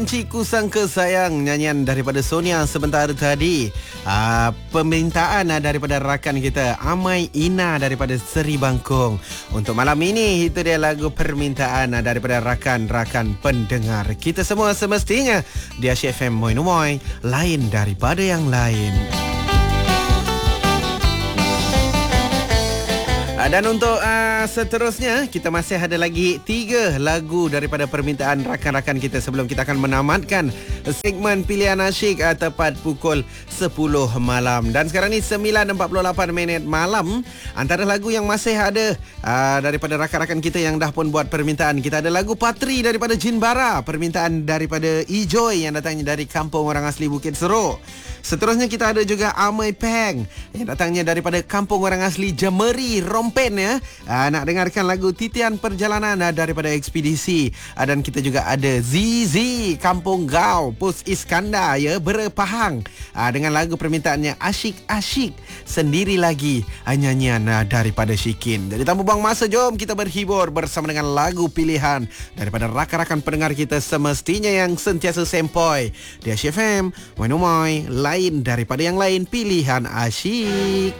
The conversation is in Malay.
Ciku Sangka Sayang, nyanyian daripada Sonia sebentar tadi. Permintaan daripada rakan kita Amai Ina daripada Seri Bangkong. Untuk malam ini, itu dia lagu permintaan daripada rakan-rakan pendengar kita semua. Semestinya di Asyik FM Moi Numoy, lain daripada yang lain. Dan untuk seterusnya, kita masih ada lagi 3 lagu daripada permintaan rakan-rakan kita sebelum kita akan menamatkan segmen Pilihan Asyik tepat pukul 10 malam. Dan sekarang ni 9.48 malam. Antara lagu yang masih ada daripada rakan-rakan kita yang dah pun buat permintaan, kita ada lagu Patri daripada Jin Bara, permintaan daripada Ijoy yang datangnya dari kampung orang asli Bukit Seruk. Seterusnya kita ada juga Amai Peng yang datangnya daripada kampung orang asli Jemeri, Rompen ya. Nak dengarkan lagu Titian Perjalanan daripada Ekspedisi. Dan kita juga ada Zizi, Kampung Gau, Pos Iskandar ya, Berpahang. Dengan lagu permintaannya Asyik-Asyik, Sendiri Lagi, nyanyian daripada Syikin. Jadi tanpa buang masa, jom kita berhibur bersama dengan lagu pilihan daripada rakan-rakan pendengar kita semestinya yang sentiasa sempoi di Asyik FM Moi Numoy, lain daripada yang lain, pilihan asyik.